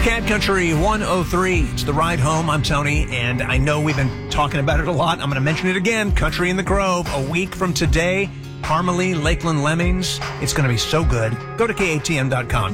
Cat Country 103. It's the ride home. I'm Tony, and I know we've been talking about it a lot. I'm going to mention it again. Country in the Grove, a week from today. Parmalee, Lakeland Lemmings. It's going to be so good. Go to KATM.com.